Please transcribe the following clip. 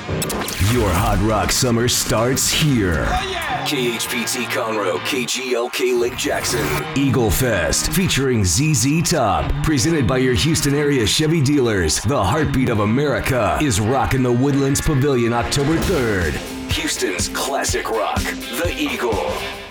Your Hot Rock summer starts here. KHPT Conroe, KGLK Lake Jackson. Eagle Fest featuring ZZ Top. Presented by your Houston area Chevy dealers. The heartbeat of America is rocking the Woodlands Pavilion October 3rd. Houston's classic rock, The Eagle.